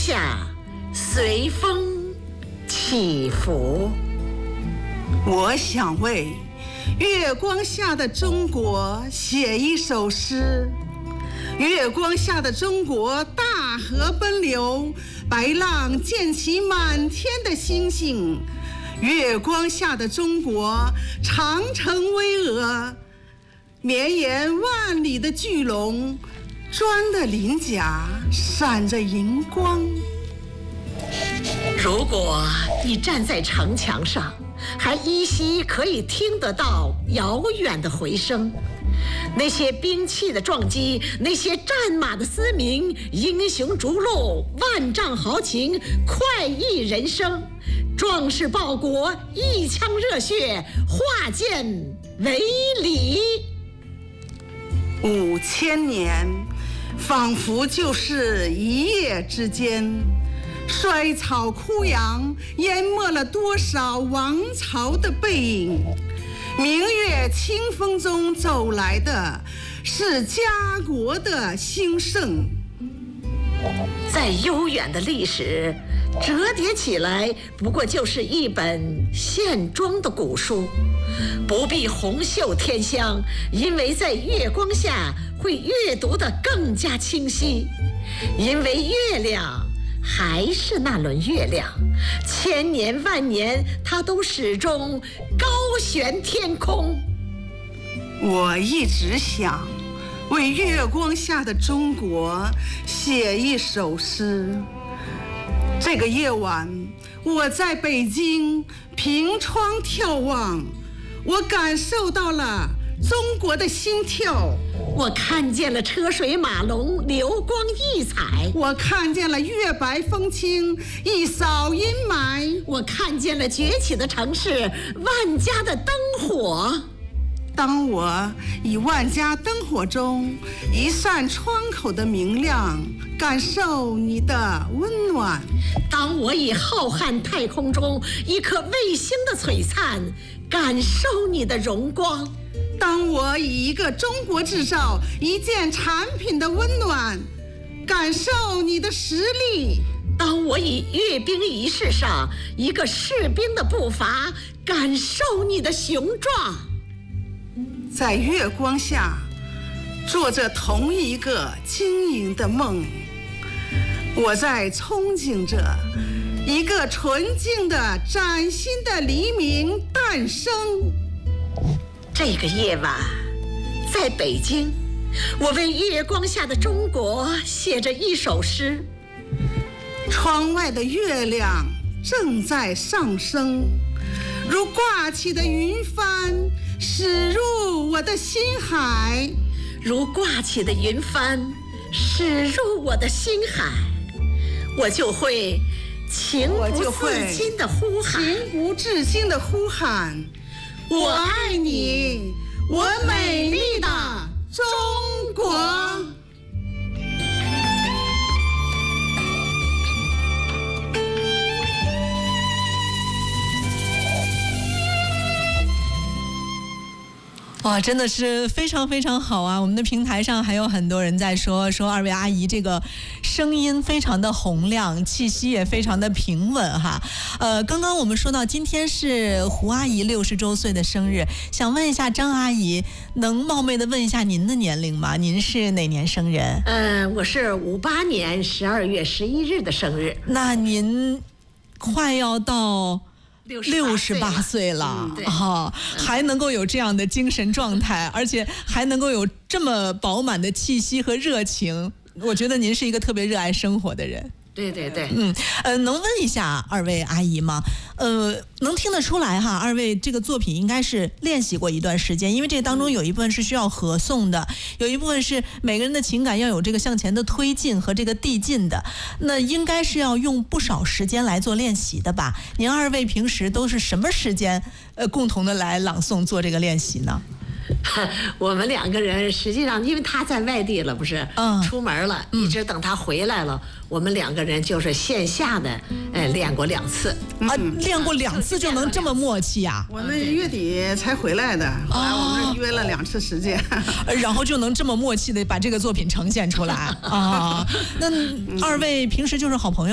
下，随风起伏。 我想为月光下的中国写一首诗。月光下的中国，大河奔流，白浪溅起满天的星星。月光下的中国，长城巍峨，绵延万里的巨龙，砖的鳞甲闪着银光。 如果你站在城墙上，还依稀可以听得到遥远的回声，那些兵器的撞击，那些战马的嘶鸣，英雄逐鹿，万丈豪情，快意人生，壮士报国，一腔热血，化剑为礼。 5000年，仿佛就是一夜之间。衰草枯杨，淹没了多少王朝的背影。明月清风中走来的是家国的兴盛。 在悠远的历史折叠起来，不过就是一本线装的古书，不必红袖添香，因为在月光下会阅读得更加清晰，因为月亮还是那轮月亮，千年万年，它都始终高悬天空。 我一直想为月光下的中国写一首诗。这个夜晚，我在北京凭窗眺望，我感受到了中国的心跳。 我看见了车水马龙，流光溢彩； 我看见了月白风清，一扫阴霾； 我看见了崛起的城市，万家的灯火。 当我以万家灯火中一扇窗口的明亮，感受你的温暖； 当我以浩瀚太空中一颗卫星的璀璨，感受你的荣光； 当我以一个中国制造一件产品的温暖，感受你的实力； 当我以阅兵仪式上一个士兵的步伐，感受你的雄壮。 在月光下，做着同一个晶莹的梦，我在憧憬着一个纯净的、崭新的黎明诞生。 这个夜晚，在北京，我为月光下的中国写着一首诗。 窗外的月亮正在上升，如挂起的云帆，驶入我的心海； 如挂起的云帆，驶入我的心海，我就会情不自禁地呼喊， 情不自禁地呼喊：我爱你，我美丽的中国。 哇，真的是非常非常好啊！我们的平台上还有很多人在说二位阿姨这个声音非常的洪亮，气息也非常的平稳哈。刚刚我们说到今天是胡阿姨60周岁的生日，想问一下张阿姨，能冒昧的问一下您的年龄吗？您是哪年生人？ 我是58年12月11日的生日。 那您快要到68岁了啊，还能够有这样的精神状态，而且还能够有这么饱满的气息和热情，我觉得您是一个特别热爱生活的人。 对对对， 能问一下二位阿姨吗？能听得出来哈，二位这个作品应该是练习过一段时间，因为这当中有一部分是需要合诵的，有一部分是每个人的情感要有这个向前的推进和这个递进的，那应该是要用不少时间来做练习的吧？您二位平时都是什么时间共同的来朗诵做这个练习呢？ 我们两个人实际上，因为他在外地了，不是，出门了，一直等他回来了，我们两个人就是线下的，练过2次啊，练过2次就能这么默契啊？ 我们月底才回来的，后来我们约了2次时间， 然后就能这么默契的把这个作品呈现出来啊？那二位平时就是好朋友。